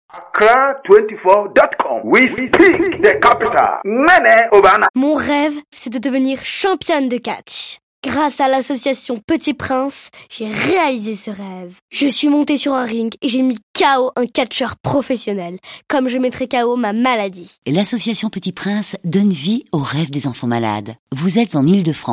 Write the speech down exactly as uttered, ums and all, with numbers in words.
Accra vingt-quatre point com. We speak the capital. Mene Obana. Mon rêve, c'est de devenir championne de catch. Grâce à l'association Petit Prince, j'ai réalisé ce rêve. Je suis montée sur un ring et j'ai mis K O un catcheur professionnel, comme je mettrai K O ma maladie. L'association Petit Prince donne vie aux rêves des enfants malades. Vous êtes en Île-de-France.